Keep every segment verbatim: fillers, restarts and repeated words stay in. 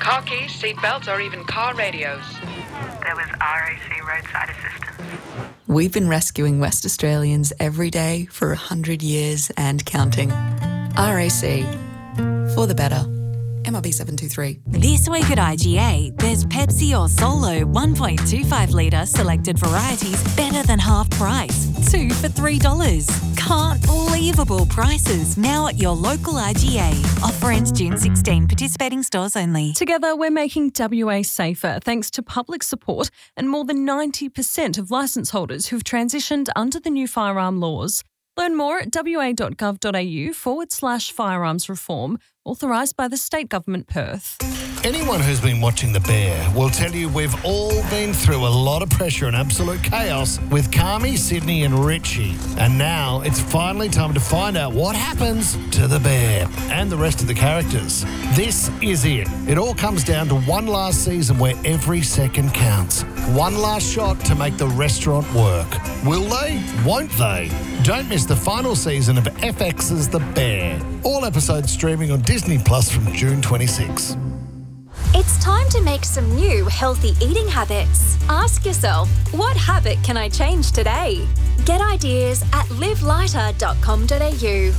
car keys, seat belts, or even car radios. There was R A C roadside assistance. We've been rescuing West Australians every day for one hundred years and counting. R A C. For the better. M R B seven two three. This week at I G A, there's Pepsi or Solo one point two five litre selected varieties better than half price. Two for three dollars. Can't believable prices now at your local I G A. Offer ends June sixteenth. Participating stores only. Together, we're making W A safer thanks to public support and more than ninety percent of licence holders who've transitioned under the new firearm laws. Learn more at wa.gov.au forward slash firearms reform, authorised by the State Government Perth. Anyone who's been watching The Bear will tell you we've all been through a lot of pressure and absolute chaos with Carmi, Sydney and Richie. And now it's finally time to find out what happens to the bear and the rest of the characters. This is it. It all comes down to one last season where every second counts. One last shot to make the restaurant work. Will they? Won't they? Don't miss the final season of F X's The Bear. All episodes streaming on Disney Plus from June twenty-sixth. It's time to make some new healthy eating habits. Ask yourself, what habit can I change today? Get ideas at live lighter dot com dot a u.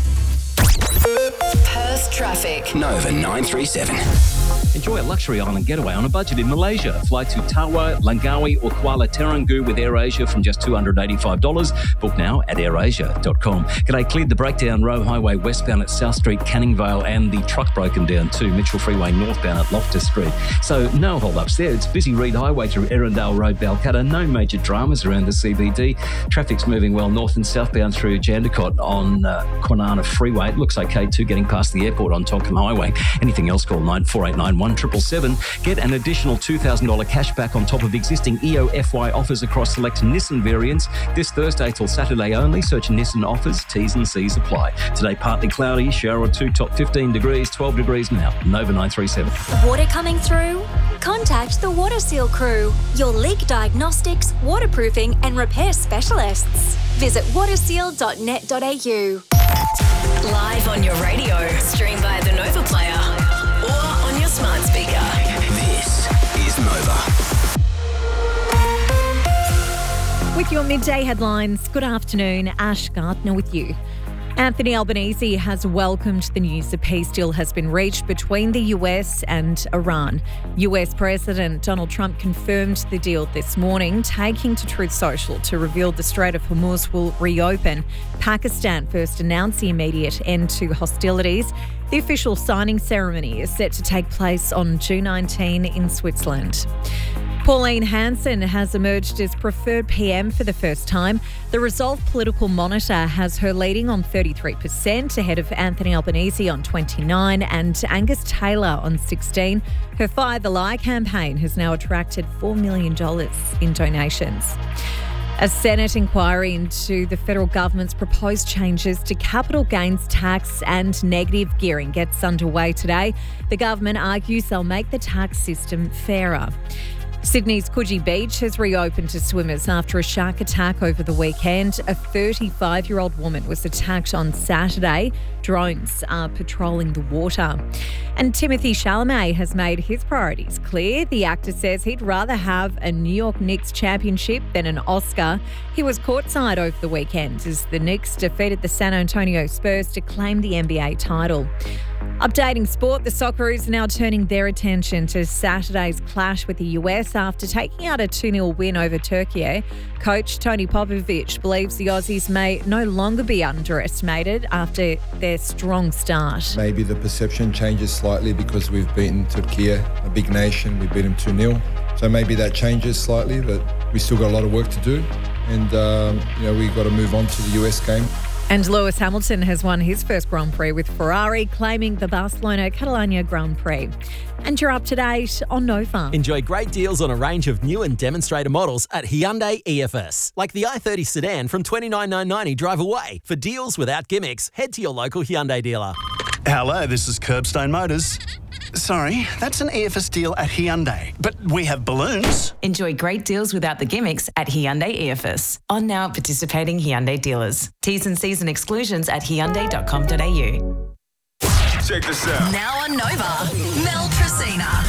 Perth traffic. Nova nine three seven. Enjoy a luxury island getaway on a budget in Malaysia. Fly to Tawa, Langkawi or Kuala Terengganu with AirAsia from just two hundred eighty-five dollars. Book now at air asia dot com. G'day, cleared the breakdown Roe Highway westbound at South Street, Canning Vale, and the truck broken down too. Mitchell Freeway northbound at Loftus Street. So no hold-ups there. It's busy Reed Highway through Erindale Road, Balcatta. No major dramas around the C B D. Traffic's moving well north and southbound through Jandakot on uh, Kwinana Freeway. It looks okay too, getting past the airport on Tockham Highway. Anything else, call nine four eight nine one seven seven seven. Get an additional two thousand dollars cash back on top of existing E O F Y offers across select Nissan variants. This Thursday till Saturday only. Search Nissan offers. T's and C's apply. Today partly cloudy, shower or two, top fifteen degrees, twelve degrees now. Nova nine three seven. Water coming through? Contact the Water Seal crew, your leak diagnostics, waterproofing and repair specialists. Visit water seal dot net dot a u. Live on your radio, stream via the Nova player or on your smart speaker. This is Nova. With your midday headlines, good afternoon. Ash Gardner with you. Anthony Albanese has welcomed the news a peace deal has been reached between the U S and Iran. U S President Donald Trump confirmed the deal this morning, taking to Truth Social to reveal the Strait of Hormuz will reopen. Pakistan first announced the immediate end to hostilities. The official signing ceremony is set to take place on June nineteenth in Switzerland. Pauline Hanson has emerged as preferred P M for the first time. The Resolve Political Monitor has her leading on thirty-three percent, ahead of Anthony Albanese on twenty-nine and Angus Taylor on sixteen. Her Fire the Lie campaign has now attracted four million dollars in donations. A Senate inquiry into the federal government's proposed changes to capital gains tax and negative gearing gets underway today. The government argues they'll make the tax system fairer. Sydney's Coogee Beach has reopened to swimmers after a shark attack over the weekend. A thirty-five-year-old woman was attacked on Saturday. Drones are patrolling the water. And Timothy Chalamet has made his priorities clear. The actor says he'd rather have a New York Knicks championship than an Oscar. He was courtside over the weekend as the Knicks defeated the San Antonio Spurs to claim the N B A title. Updating sport, the Socceroos are now turning their attention to Saturday's clash with the U S after taking out a two nil win over Turkey. Coach Tony Popovic believes the Aussies may no longer be underestimated after their strong start. Maybe the perception changes slightly because we've beaten Turkey, a big nation. We beat them two nil. So maybe that changes slightly, but we still got a lot of work to do. And, um, you know, we've got to move on to the U S game. And Lewis Hamilton has won his first Grand Prix with Ferrari, claiming the Barcelona Catalunya Grand Prix. And you're up to date on Nova. Enjoy great deals on a range of new and demonstrator models at Hyundai E F S. Like the i thirty sedan from twenty-nine thousand nine hundred ninety dollars drive away. For deals without gimmicks, head to your local Hyundai dealer. Hello, this is Curbstone Motors. Sorry, that's an E F S deal at Hyundai, but we have balloons. Enjoy great deals without the gimmicks at Hyundai E F S. On now at participating Hyundai dealers. T's and C's and exclusions at hyundai dot com dot a u. Check this out. Now on Nova, Mel Tresina.